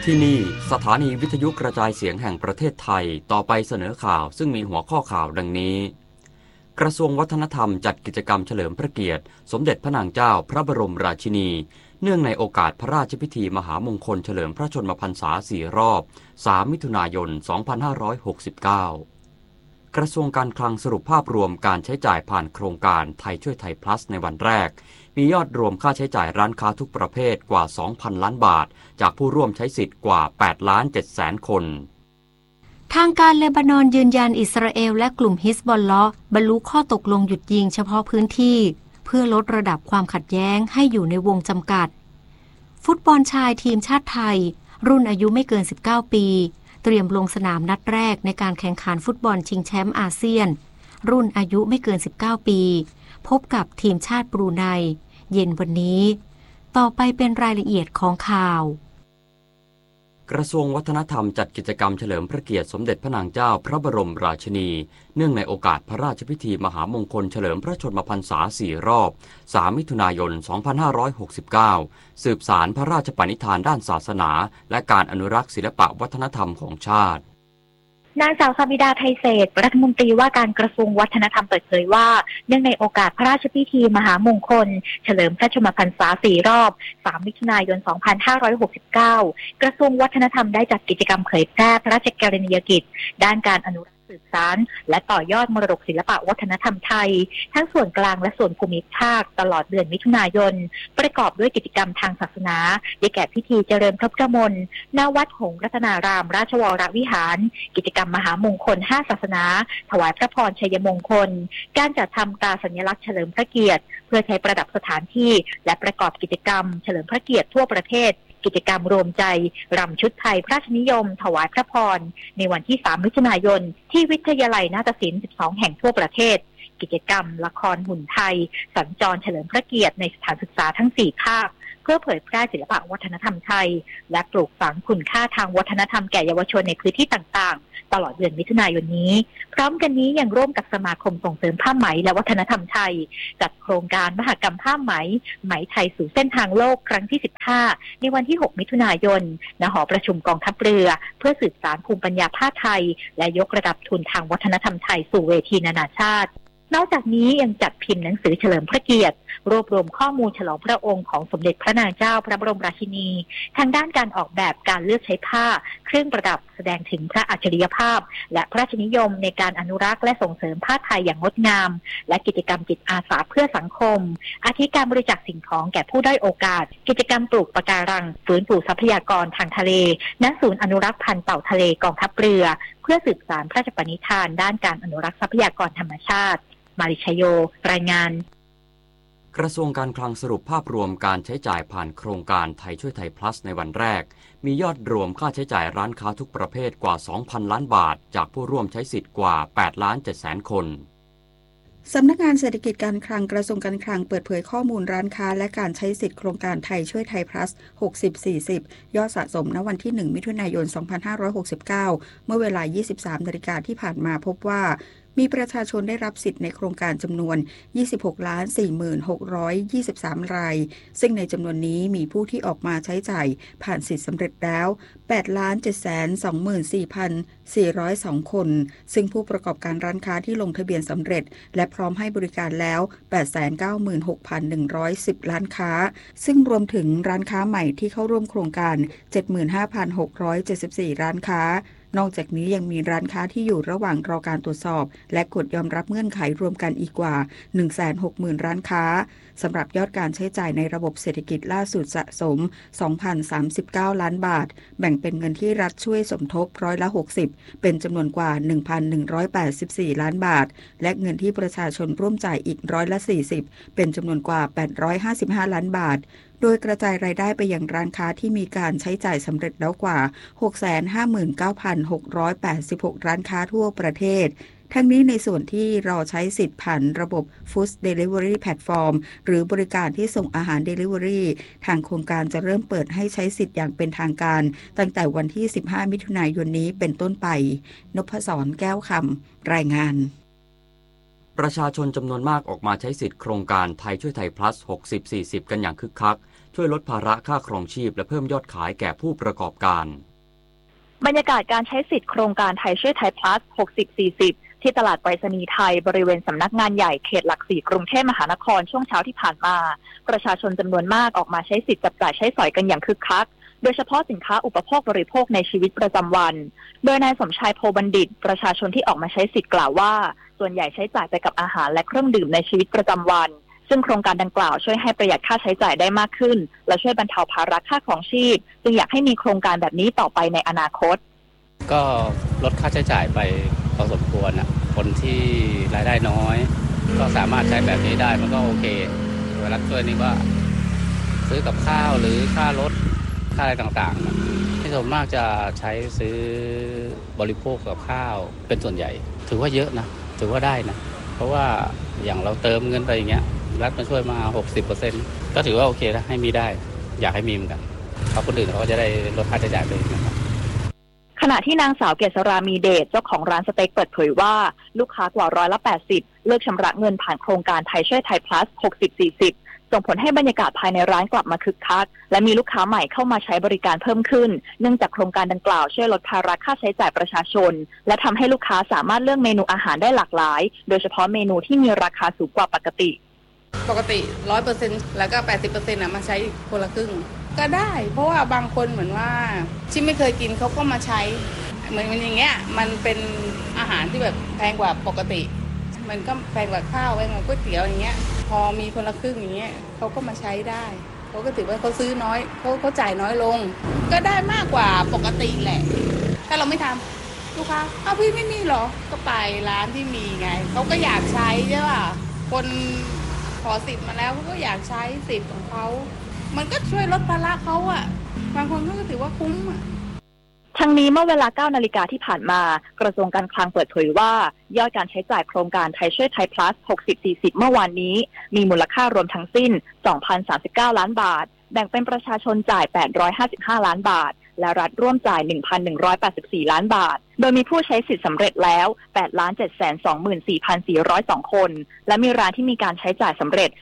ที่นี่สถานีวิทยุกระจายเสียงแห่งประเทศไทยต่อไปเสนอข่าวซึ่งมีหัวข้อข่าวดังนี้กระทรวงวัฒนธรรมจัดกิจกรรมเฉลิมพระเกียรติสมเด็จพระนางเจ้าพระบรมราชินีเนื่องในโอกาสพระราชพิธีมหามงคลเฉลิมพระชนมพรรษา4 รอบ 3 มิถุนายน 2569 กระทรวงการคลังสรุปภาพรวมการใช้จ่ายผ่านโครงการไทยช่วยไทย plus ในวันแรกมียอดรวมค่าใช้จ่ายร้านค้าทุกประเภทกว่า 2,000 ล้านบาทจากผู้ร่วมใช้สิทธิ์กว่า 8,700,000 คนทางการเลบานอนยืนยันอิสราเอลและกลุ่มฮิซบอลเลาะห์บรรลุข้อตกลงหยุดยิงเฉพาะพื้นที่เพื่อลดระดับความขัดแย้งให้อยู่ในวงจำกัดฟุตบอลชายทีมชาติไทยรุ่นอายุไม่เกิน 19 ปีเตรียมลงสนามนัดแรกในการแข่งขันฟุตบอลชิงแชมป์อาเซียนรุ่นอายุไม่เกิน 19 ปีพบกับทีมชาติบรูไนเย็นวันนี้ต่อไปเป็นรายละเอียดของข่าวกระทรวงวัฒนธรรมจัดกิจกรรมเฉลิมพระเกียรติสมเด็จพระนางเจ้าพระบรมราชินีเนื่องในโอกาสพระราชพิธีมหามงคลเฉลิมพระชนมพรรษา4 รอบ 3 มิถุนายน 2569 สืบสารพระราชปณิธานด้านศาสนาและการอนุรักษ์ศิลปวัฒนธรรมของชาตินางสาวสมิดาไทยเศรษฐ์รัฐมนตรีว่าการกระทรวงวัฒนธรรมเปิดเผยว่าเนื่องในโอกาสพระราชพิธีมหามงคลเฉลิมพระชนมพรรษา4 รอบ 3 มิถุนายน 2569 กระทรวงวัฒนธรรมได้จัดกิจกรรมเผยแพร่พระราชกรณียกิจด้านการอนุรักษ์สืบสานและต่อยอดมรดกศิลปวัฒนธรรมไทยทั้งส่วนกลางและส่วนภูมิภาคตลอดเดือนมิถุนายนประกอบด้วยกิจกรรมทางศาสนาได้แก่พิธีเจริญพระพุทธมนต์ณวัดหงส์รัตนารามราชวรวิหารกิจกรรมมหามงคล5ศาสนาถวายพระพรชัยมงคลการจัดทำตราสัญลักษณ์เฉลิมพระเกียรติเพื่อใช้ประดับสถานที่และประกอบกิจกรรมเฉลิมพระเกียรติทั่วประเทศกิจกรรมรวมใจรำชุดไทยพระราชนิยมถวายพระพรในวันที่ 3 มิถุนายนที่วิทยาลัยนาฏศิลป์ 12 แห่งทั่วประเทศกิจกรรมละครหุ่นไทยสัญจรเฉลิมพระเกียรติในสถานศึกษาทั้ง 4 ภาคเพื่อเผยแพร่ศิลปวัฒนธรรมไทยและปลูกฝังคุณค่าทางวัฒนธรรมแก่เยาวชนในพื้นที่ต่างๆตลอดเดือนมิถุนายนนี้พร้อมกันนี้ยังร่วมกับสมาคมส่งเสริมผ้าไหมและวัฒนธรรมไทยจัดโครงการมหกรรมผ้าไหมไหมไทยสู่เส้นทางโลกครั้งที่ 15 ในวันที่ 6 มิถุนายนณ หอประชุมกองทัพเรือเพื่อสืบสานภูมิปัญญาผ้าไทยและยกระดับทุนทางวัฒนธรรมไทยสู่เวทีนานาชาตินอกจากนี้ยังจัดพิมพ์หนังสือเฉลิมพระเกียรติรวบรวมข้อมูลฉลองพระองค์ของสมเด็จพระนางเจ้าพระบรมราชินีทางด้านการออกแบบการเลือกใช้ผ้าเครื่องประดับแสดงถึงพระอัจฉริยภาพและพระราชนิยมในการอนุรักษ์และส่งเสริมผ้าไทยอย่างงดงามและกิจกรรมจิตอาสาเพื่อสังคมอาทิการบริจาคสิ่งของแก่ผู้ด้อยโอกาสกิจกรรมปลูกปะการังฟื้นฟูทรัพยากรทางทะเลณศูนย์อนุรักษ์พันธุ์เต่าทะเลกองทัพเรือเพื่อสืบสานพระราชปณิธานด้านการอนุรักษ์ทรัพยากรธรรมชาติมาริชโยรายงานกระทรวงการคลังสรุปภาพรวมการใช้จ่ายผ่านโครงการไทยช่วยไทย plus ในวันแรกมียอดรวมค่าใช้จ่ายร้านค้าทุกประเภทกว่า 2,000 ล้านบาทจากผู้ร่วมใช้สิทธิ์กว่า 8,700,000 คนสำนักงานเศรษฐกิจการคลังกระทรวงการคลังเปิดเผยข้อมูลร้านค้าและการใช้สิทธิ์โครงการไทยช่วยไทย plus 60-40 ยอดสะสมณวันที่ 1 มิถุนายน 2569 เมื่อเวลา 23:00 น.ที่ผ่านมาพบว่ามีประชาชนได้รับสิทธิ์ในโครงการจำนวน 26,46,23 รายซึ่งในจำนวนนี้มีผู้ที่ออกมาใช้จ่ายผ่านสิทธิ์สำเร็จแล้ว 8,724,402 คนซึ่งผู้ประกอบการร้านค้าที่ลงทะเบียนสำเร็จและพร้อมให้บริการแล้ว 896,110 ร้านค้าซึ่งรวมถึงร้านค้าใหม่ที่เข้าร่วมโครงการ 75,674 ร้านค้านอกจากนี้ยังมีร้านค้าที่อยู่ระหว่างรอการตรวจสอบและกดยอมรับเงื่อนไขรวมกันอีกกว่า 160,000 ร้านค้าสำหรับยอดการใช้จ่ายในระบบเศรษฐกิจล่าสุดสะสม 2,039 ล้านบาทแบ่งเป็นเงินที่รัฐช่วยสมทบ60%เป็นจำนวนกว่า 1,184 ล้านบาทและเงินที่ประชาชนร่วมจ่ายอีก40%เป็นจำนวนกว่า 855 ล้านบาทโดยกระจายรายได้ไปยังร้านค้าที่มีการใช้จ่ายสำเร็จแล้วกว่า 659,686 ร้านค้าทั่วประเทศทั้งนี้ในส่วนที่รอใช้สิทธิ์ผ่านระบบ Food Delivery Platform หรือบริการที่ส่งอาหาร Delivery ทางโครงการจะเริ่มเปิดให้ใช้สิทธิ์อย่างเป็นทางการตั้งแต่วันที่ 15 มิถุนายนนี้เป็นต้นไปนพศรแก้วคำรายงานประชาชนจำนวนมากออกมาใช้สิทธิ์โครงการไทยช่วยไทย plus 60-40 กันอย่างคึกคักช่วยลดภาระค่าครองชีพและเพิ่มยอดขายแก่ผู้ประกอบการบรรยากาศการใช้สิทธิ์โครงการไทยช่วยไทย plus 60-40 ที่ตลาดไปรษณีย์ไทยบริเวณสำนักงานใหญ่เขตหลักสี่กรุงเทพมหานครช่วงเช้าที่ผ่านมาประชาชนจำนวนมากออกมาใช้สิทธิ์จับจ่ายใช้สอยกันอย่างคึกคักโดยเฉพาะสินค้าอุปโภคบริโภคในชีวิตประจำวันโดยนายสมชายโพบัณฑิตประชาชนที่ออกมาใช้สิทธิ์กล่าวว่าส่วนใหญ่ใช้จ่ายไปกับอาหารและเครื่องดื่มในชีวิตประจำวันซึ่งโครงการดังกล่าวช่วยให้ประหยัดค่าใช้จ่ายได้มากขึ้นและช่วยบรรเทาภาระค่าครองชีพจึงอยากให้มีโครงการแบบนี้ต่อไปในอนาคตก็ลดค่าใช้จ่ายไปพอสมควรนะคนที่รายได้น้อยก็สามารถใช้แบบนี้ได้มันก็โอเคเวลาช่วยนี่ว่าซื้อกับข้าวหรือค่ารถค่าอะไรต่างๆที่ส่วนมากจะใช้ซื้อบริโภคกับข้าวเป็นส่วนใหญ่ถือว่าเยอะนะถือว่าได้นะเพราะว่าอย่างเราเติมเงินไปอย่างเงี้ยรัฐมาช่วยมา 60% ก็ถือว่าโอเคนะให้มีได้อยากให้มีเหมือนกันเพราะคนอื่นเขาก็จะได้ลดค่าใช้จ่ายไปนะครับขณะที่นางสาวเกษรามีเดชเจ้าของร้านสเต็กเปิดเผยว่าลูกค้ากว่า80%เลิกชำระเงินผ่านโครงการไทยช่วยไทย plus 60-40 ส่งผลให้บรรยากาศภายในร้านกลับมาคึกคักและมีลูกค้าใหม่เข้ามาใช้บริการเพิ่มขึ้นเนื่องจากโครงการดังกล่าวช่วยลดภาระค่าใช้จ่ายประชาชนและทำให้ลูกค้าสามารถเลือกเมนูอาหารได้หลากหลายโดยเฉพาะเมนูที่มีราคาสูงกว่าปกติ 100% แล้วก็ 80% มาใช้คนละครึ่งก็ได้เพราะว่าบางคนเหมือนว่าที่ไม่เคยกินเขาก็มาใช้เหมือนอย่างเงี้ยมันเป็นอาหารที่แบบแพงกว่าปกติมันก็แพงกว่าข้าวแพงกว่าก๋วยเตี๋ยวอย่างเงี้ยพอมีคนละครึ่งอย่างเงี้ยเขาก็มาใช้ได้เขาก็ถือว่าเขาซื้อน้อยเขาจ่ายน้อยลงก็ได้มากกว่าปกติแหละถ้าเราไม่ทำลูกค้าพี่ไม่มีหรอก็ไปร้านที่มีไงเขาก็อยากใช้ใช่ป่ะคนขอสิทธิ์มาแล้วเขาก็อยากใช้สิทธิ์ของเขามันก็ช่วยลดภาระเขาอ่ะบางคนก็ถือว่าคุ้มอ่ะทั้งนี้เมื่อเวลา 9 นาฬิกาที่ผ่านมากระทรวงการคลังเปิดเผยว่ายอดการใช้จ่ายโครงการไทยช่วยไทย plus 60-40 เมื่อวานนี้มีมูลค่ารวมทั้งสิ้น 2,039 ล้านบาทแบ่งเป็นประชาชนจ่าย855ล้านบาทและรัฐร่วมจ่าย 1,184 ล้านบาทโดยมีผู้ใช้สิทธิ์สำเร็จแล้ว 8,724,402 คนและมีร้านที่มีการใช้จ่ายสำเร็จ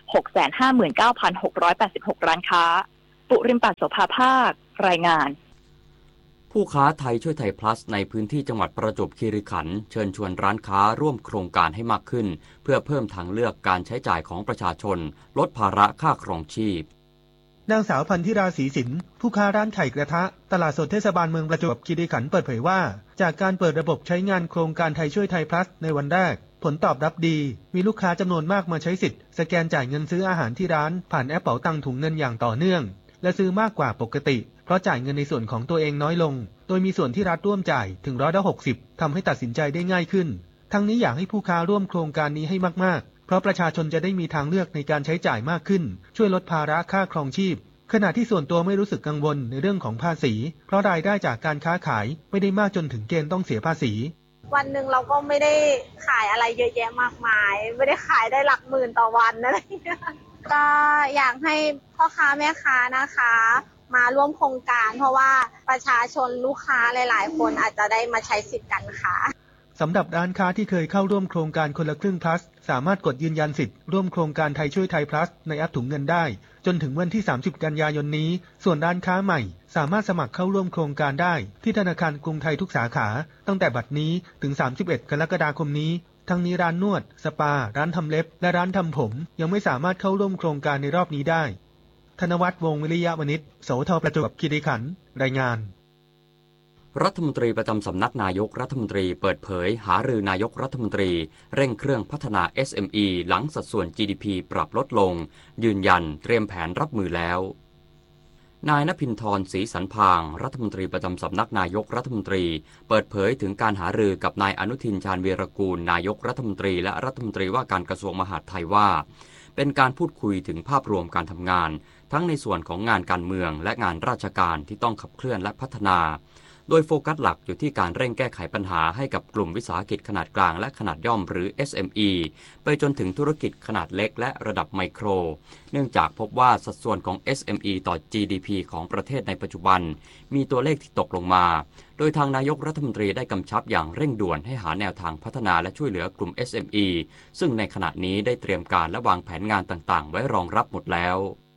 659,686 ร้านค้าปุริมปัตย์ โสภาภาครายงานผู้ค้าไทยช่วยไทย plus ในพื้นที่จังหวัดประจวบคีรีขันธ์เชิญชวนร้านค้าร่วมโครงการให้มากขึ้นเพื่อเพิ่มทางเลือกการใช้จ่ายของประชาชนลดภาระค่าครองชีพนางสาวพันธิราศรีสินผู้ค้าร้านไข่กระทะตลาดสดเทศบาลเมืองประจวบคีรีขันธ์เปิดเผยว่าจากการเปิดระบบใช้งานโครงการไทยช่วยไทย plus ในวันแรกผลตอบรับดีมีลูกค้าจำนวนมากมาใช้สิทธิ์สแกนจ่ายเงินซื้ออาหารที่ร้านผ่านแอปเป๋าตังถุงเงินอย่างต่อเนื่องและซื้อมากกว่าปกติเพราะจ่ายเงินในส่วนของตัวเองน้อยลงโดยมีส่วนที่รัฐร่วมจ่ายถึง160%ทำให้ตัดสินใจได้ง่ายขึ้นทั้งนี้อยากให้ผู้ค้าร่วมโครงการนี้ให้มากๆเพราะประชาชนจะได้มีทางเลือกในการใช้จ่ายมากขึ้นช่วยลดภาระค่าครองชีพขณะที่ส่วนตัวไม่รู้สึกกังวลในเรื่องของภาษีเพราะรายได้จากการค้าขายไม่ได้มากจนถึงเกณฑ์ต้องเสียภาษีวันหนึ่งเราก็ไม่ได้ขายอะไรเยอะแยะมากมายไม่ได้ขายได้หลักหมื่นต่อวันอะไรอย่างเงี้ยก็อยากให้พ่อค้าแม่ค้านะคะมาร่วมโครงการเพราะว่าประชาชนลูกค้าหลายๆคนอาจจะได้มาใช้สิทธิ์กันค่ะสำหรับร้านค้าที่เคยเข้าร่วมโครงการคนละครึ่ง plus สามารถกดยืนยันสิทธิ์ร่วมโครงการไทยช่วยไทย plus ในแอปถุงเงินได้จนถึงวันที่30 กันยายนนี้ส่วนร้านค้าใหม่สามารถสมัครเข้าร่วมโครงการได้ที่ธนาคารกรุงไทยทุกสาขาตั้งแต่บัดนี้ถึง31 กรกฎาคมนี้ทั้งนี้ร้านนวดสปาร้านทำเล็บและร้านทำผมยังไม่สามารถเข้าร่วมโครงการในรอบนี้ได้ธนวัฒน์ วงศ์วิริยะวณิช โสธรประจวบคีรีขันธ์รายงานรัฐมนตรีประจำสำนักนายกรัฐมนตรีเปิดเผยหารือนายกรัฐมนตรีเร่งเครื่องพัฒนา SME หลังสัดส่วน GDP ปรับลดลงยืนยันเตรียมแผนรับมือแล้วนายณภินทร์ ศรีสันพางรัฐมนตรีประจำสำนักนายกรัฐมนตรีเปิดเผยถึงการหารือกับนายอนุทิน ชาญวีรกูลนายกรัฐมนตรีและรัฐมนตรีว่าการกระทรวงมหาดไทยว่าเป็นการพูดคุยถึงภาพรวมการทำงานทั้งในส่วนของงานการเมืองและงานราชการที่ต้องขับเคลื่อนและพัฒนาโดยโฟกัสหลักอยู่ที่การเร่งแก้ไขปัญหาให้กับกลุ่มวิสาหกิจขนาดกลางและขนาดย่อมหรือ SME ไปจนถึงธุรกิจขนาดเล็กและระดับไมโครเนื่องจากพบว่าสัดส่วนของ SME ต่อ GDP ของประเทศในปัจจุบันมีตัวเลขที่ตกลงมาโดยทางนายกรัฐมนตรีได้กำชับอย่างเร่งด่วนให้หาแนวทางพัฒนาและช่วยเหลือกลุ่ม SME ซึ่งในขณะนี้ได้เตรียมการและวางแผนงานต่างๆไว้รองรับหมดแล้ว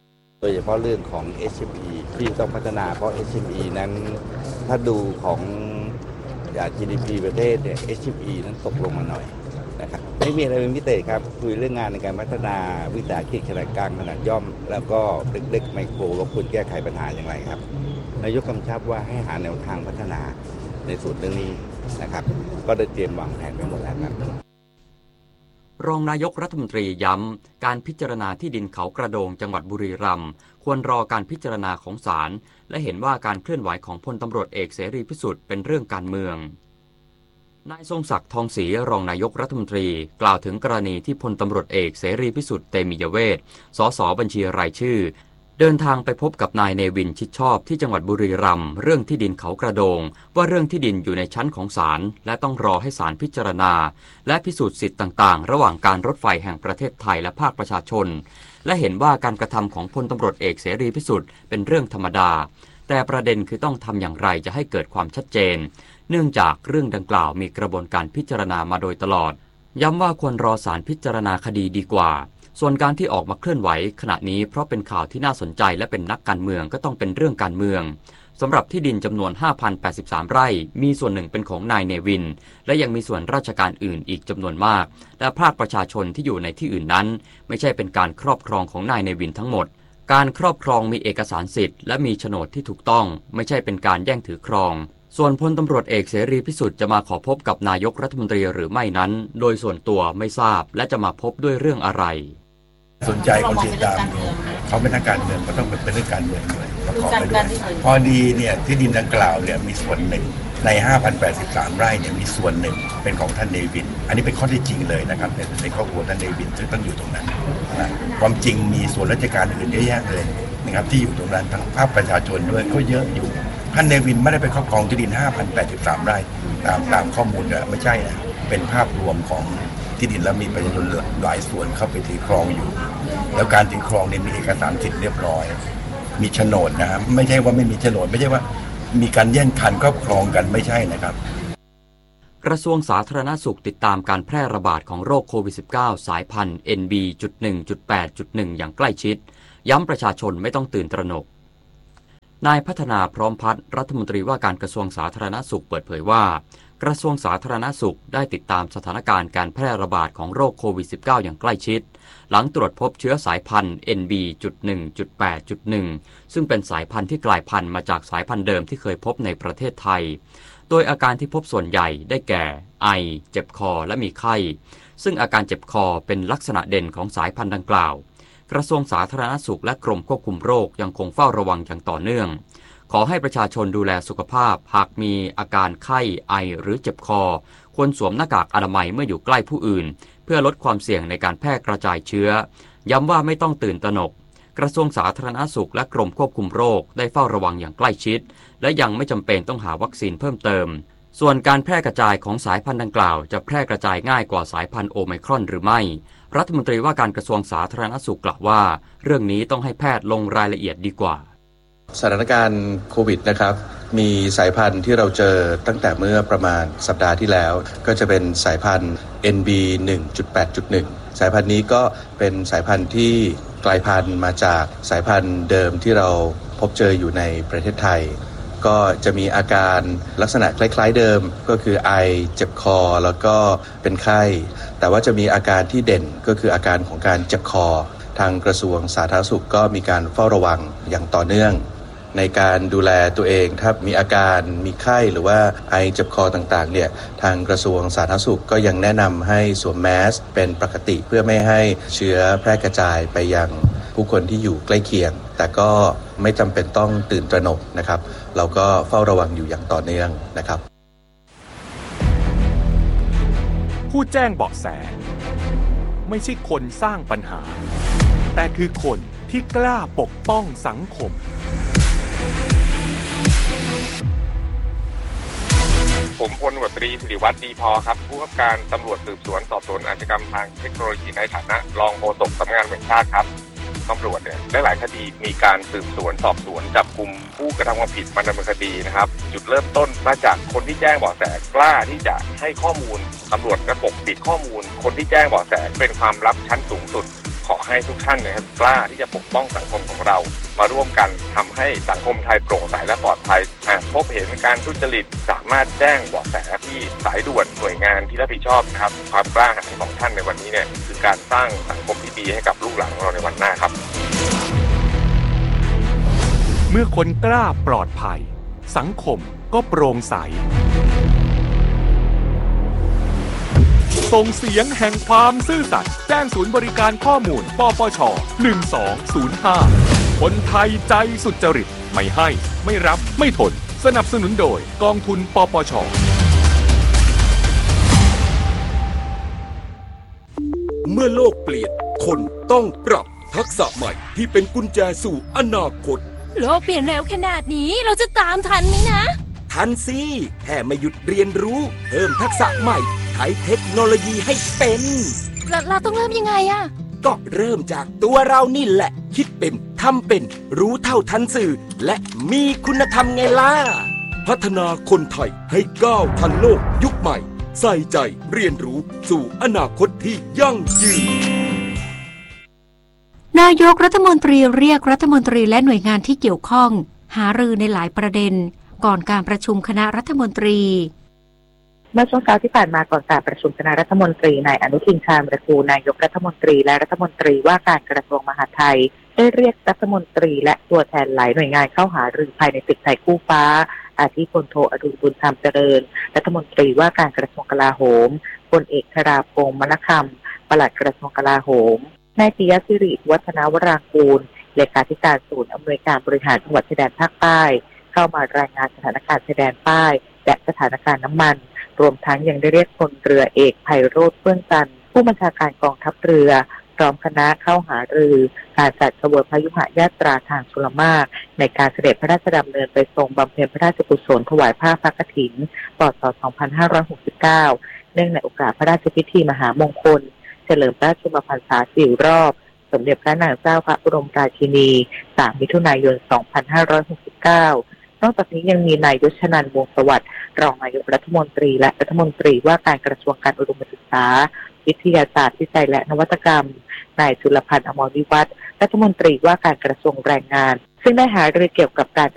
โดยเฉพาะเรื่องของ SME ที่ต้องพัฒนาเพราะ SME นั้นถ้าดูของGDP ประเทศเนี่ย SME นั้นตกลงมาหน่อยนะครับไม่มีอะไรเป็นพิเศษครับคุยเรื่องงานในการพัฒนาวิสาหกิจขนาดกลางขนาดย่อมแล้วก็เล็กๆไมโครว่าควรแก้ไขปัญหาอย่างไรครับนายกกำชับว่าให้หาแนวทางพัฒนาในส่วนเรื่องนี้นะครับก็ได้เตรียมวางแผนไว้หมดแล้วครับรองนายกรัฐมนตรีย้ำการพิจารณาที่ดินเขากระโดงจังหวัดบุรีรัมย์ควรรอการพิจารณาของศาลและเห็นว่าการเคลื่อนไหวของพลตำรวจเอกเสรีพิสุทธิ์เป็นเรื่องการเมืองนายทรงศักดิ์ทองศรีรองนายกรัฐมนตรีกล่าวถึงกรณีที่พลตำรวจเอกเสรีพิสุทธิ์เตมียเวทสสบัญชีรายชื่อเดินทางไปพบกับนายเนวินชิดชอบที่จังหวัดบุรีรัมย์เรื่องที่ดินเขากระโดงว่าเรื่องที่ดินอยู่ในชั้นของศาลและต้องรอให้ศาลพิจารณาและพิสูจน์สิทธิ์ต่างๆระหว่างการรถไฟแห่งประเทศไทยและภาคประชาชนและเห็นว่าการกระทำของพลตำรวจเอกเสรีพิสุทธิ์เป็นเรื่องธรรมดาแต่ประเด็นคือต้องทำอย่างไรจะให้เกิดความชัดเจนเนื่องจากเรื่องดังกล่าวมีกระบวนการพิจารณามาโดยตลอดย้ำว่าควรรอศาลพิจารณาคดีดีกว่าส่วนการที่ออกมาเคลื่อนไหวขณะนี้เพราะเป็นข่าวที่น่าสนใจและเป็นนักการเมืองก็ต้องเป็นเรื่องการเมืองสำหรับที่ดินจำนวน 5,083 ไร่มีส่วนหนึ่งเป็นของนายเนวินและยังมีส่วนราชการอื่นอีกจำนวนมากและภาคประชาชนที่อยู่ในที่อื่นนั้นไม่ใช่เป็นการครอบครองของนายเนวินทั้งหมดการครอบครองมีเอกสารสิทธิ์และมีโฉนดที่ถูกต้องไม่ใช่เป็นการแย่งถือครองส่วนพลตำรวจเอกเสรีพิสุทธิ์จะมาขอพบกับนายกรัฐมนตรีหรือไม่นั้นโดยส่วนตัวไม่ทราบและจะมาพบด้วยเรื่องอะไรสนใจเขาติดตามเขาเป็นนักการเมืองก็ต้องเป็นเรื่องการเมืองด้วยประกอบไปด้วยพอดีเนี่ยที่ดินดังกล่าวเนี่ยมีส่วนหนึ่งใน 5,083 ไร่เนี่ยมีส่วนหนึ่งเป็นของท่านเนวินอันนี้เป็นข้อเท็จจริงเลยนะครับในครอบครัวท่านเนวินซึ่งท่านอยู่ตรงนั้นนะความจริงมีส่วนราชการอื่นเยอะแยะเลยนะครับที่อยู่ตรงนั้นทั้งภาคประชาชนด้วยก็เยอะอยู่ท่านเนวินไม่ได้ไปครอบครองที่ดิน 5,083 ไร่ตามข้อมูลไม่ใช่นะเป็นภาพรวมของที่ดินแล้วมีประชาชนหลายส่วนเข้าไปถือครองอยู่แล้วการถือครองเนี่ยมีเอกสารสิทธิ์เรียบร้อยมีโฉนดนะครับไม่ใช่ว่าไม่มีโฉนดไม่ใช่ว่ามีการแย่งคันครอบครองกันไม่ใช่นะครับกระทรวงสาธารณสุขติดตามการแพร่ระบาดของโรคโควิด -19 สายพันธุ์ NB.1.8.1 อย่างใกล้ชิดย้ำประชาชนไม่ต้องตื่นตระหนกนายพัฒนาพร้อมพัฒน์รัฐมนตรีว่าการกระทรวงสาธารณสุขเปิดเผยว่ากระทรวงสาธารณสุขได้ติดตามสถานการณ์การแพร่ระบาดของโรคโควิด -19 อย่างใกล้ชิดหลังตรวจพบเชื้อสายพันธุ์ NB.1.8.1 ซึ่งเป็นสายพันธุ์ที่กลายพันธุ์มาจากสายพันธุ์เดิมที่เคยพบในประเทศไทยโดยอาการที่พบส่วนใหญ่ได้แก่ไอเจ็บคอและมีไข้ซึ่งอาการเจ็บคอเป็นลักษณะเด่นของสายพันธุ์ดังกล่าวกระทรวงสาธารณสุขและกรมควบคุมโรคยังคงเฝ้าระวังอย่างต่อเนื่องขอให้ประชาชนดูแลสุขภาพหากมีอาการไข้ไอหรือเจ็บคอควรสวมหน้ากากอนามัยเมื่ออยู่ใกล้ผู้อื่นเพื่อลดความเสี่ยงในการแพร่กระจายเชื้อย้ำว่าไม่ต้องตื่นตระหนกกระทรวงสาธารณสุขและกรมควบคุมโรคได้เฝ้าระวังอย่างใกล้ชิดและยังไม่จำเป็นต้องหาวัคซีนเพิ่มเติมส่วนการแพร่กระจายของสายพันธุ์ดังกล่าวจะแพร่กระจายง่ายกว่าสายพันธุ์โอไมครอนหรือไม่รัฐมนตรีว่าการกระทรวงสาธารณสุขกล่าวว่าเรื่องนี้ต้องให้แพทย์ลงรายละเอียดดีกว่าสถานการณ์โควิดนะครับมีสายพันธุ์ที่เราเจอตั้งแต่เมื่อประมาณสัปดาห์ที่แล้วก็จะเป็นสายพันธุ์ NB.1.8.1 สายพันธุ์นี้ก็เป็นสายพันธุ์ที่กลายพันธุ์มาจากสายพันธุ์เดิมที่เราพบเจออยู่ในประเทศไทยก็จะมีอาการลักษณะคล้ายๆเดิมก็คือไอเจ็บคอแล้วก็เป็นไข้แต่ว่าจะมีอาการที่เด่นก็คืออาการของการเจ็บคอทางกระทรวงสาธารณสุขก็มีการเฝ้าระวังอย่างต่อเนื่องในการดูแลตัวเองถ้ามีอาการมีไข้หรือว่าไอเจ็บคอต่างๆเนี่ยทางกระทรวงสาธารณสุขก็ยังแนะนำให้สวมแมสเป็นปกติเพื่อไม่ให้เชื้อแพร่กระจายไปยังผู้คนที่อยู่ใกล้เคียงแต่ก็ไม่จำเป็นต้องตื่นตระหนกนะครับเราก็เฝ้าระวังอยู่อย่างต่อเนื่องนะครับผู้แจ้งเบาะแสไม่ใช่คนสร้างปัญหาแต่คือคนที่กล้าปกป้องสังคมผมพลตำรวจตรีสิริวัฒน์ดีพอครับผู้กำกับการตำรวจสืบสวนสอบสวนอาชญากรรมทางเทคโนโลยีในฐานะรองโฆษกสำนักงานตำรวจแห่งชาติครับตำรวจเนี่ยหลายคดีมีการสืบสวนสอบสวนจับกุมผู้กระทำความผิดมาดำเนินคดีนะครับจุดเริ่มต้นมาจากคนที่แจ้งเบาะแสกล้าที่จะให้ข้อมูลตำรวจกระปกปิดข้อมูลคนที่แจ้งเบาะแสเป็นความลับชั้นสูงสุดขอให้ทุกท่านนะครับกล้าที่จะปกป้องสังคมของเรามาร่วมกันทำให้สังคมไทยโปร่งใสและปลอดภัยพบเห็นการทุจริตสามารถแจ้งเบาะแสที่สายด่วนหน่วยงานที่รับผิดชอบนะครับความกล้าหาญของท่านในวันนี้เนี่ยคือการสร้างสังคมที่ดีให้กับลูกหลานของเราในวันหน้าครับเมื่อคนกล้าปลอดภัยสังคมก็โปร่งใสส่งเสียงแห่งความซื่อสัตย์แจ้งศูนย์บริการข้อมูลปปช1205คนไทยใจสุจริตไม่ให้ไม่รับไม่ทนสนับสนุนโดยกองทุนปปชเมื่อโลกเปลี่ยนคนต้องปรับทักษะใหม่ที่เป็นกุญแจสู่อนาคตโลกเปลี่ยนเร็วขนาดนี้เราจะตามทันไหมนะทันสิแค่ไม่หยุดเรียนรู้เพิ่มทักษะใหม่ใช้เทคโนโลยีให้เป็นเราต้องเริ่มยังไงอะก็เริ่มจากตัวเรานี่แหละคิดเป็นทำเป็นรู้เท่าทันสื่อและมีคุณธรรมไงล่ะพัฒนาคนไทยให้ก้าวทันโลกยุคใหม่ใส่ใจเรียนรู้สู่อนาคตที่ยั่งยืนนายกรัฐมนตรีเรียกรัฐมนตรีและหน่วยงานที่เกี่ยวข้องหารือในหลายประเด็นก่อนการประชุมคณะรัฐมนตรีเมื่อช่วงเช้าที่ผ่านมาก่อนการประชุมคณะรัฐมนตรีนายอนุทินชาญวิรากูลนายกรัฐมนตรีและรัฐมนตรีว่าการกระทรวงมหาดไทยได้เรียกรัฐมนตรีและตัวแทนหลายหน่วยงานเข้าหารือภายในตึกไทยคู่ฟ้าอาทิพลโทอดุลบุญธรรมเจริญรัฐมนตรีว่าการกระทรวงกลาโหมพลเอกธราพงษ์มณคำปลัดกระทรวงกลาโหมนายปิยศิริวัฒนวรางกูลเลขาธิการศูนย์อำนวยการบริหารจังหวัดชายแดนภาคใต้เข้ามารายงานสถานการณ์ชายแดนใต้และสถานการณ์น้ำมันรวมทั้งยังได้เรียกพลเรือเอกไพโรจน์เฟื่องจันทร์ผู้บัญชาการกองทัพเรือพร้อมคณะเข้าหารือการจัดขบวนพยุหญาตราทางชลมารในการเสด็จพระราชดำเนินไปทรงบำเพ็ญพระราชกุศลถวายผ้าพระกฐินปศ2569เนื่องในโอกาสพระราชพิธีมหามงคลเฉลิมพระชนมพรรษา4 รอบสมเด็จพระนางเจ้าพระบรมราชินี3 มิถุนายน 2569นอกจากนี้ยังมีนายยศนันท์ วงศ์สวัสดิ์รองนายกรัฐมนตรีและรัฐมนตรีว่าการกระทรวงการอุดมศึกษาวิทยาศาสตร์วิจัยและนวัตกรรมนายจุลพันธ์ อมรวิวัฒน์รัฐมนตรีว่าการกระทรวงแรงงานซึ่งได้หารือเกี่ยวกับการ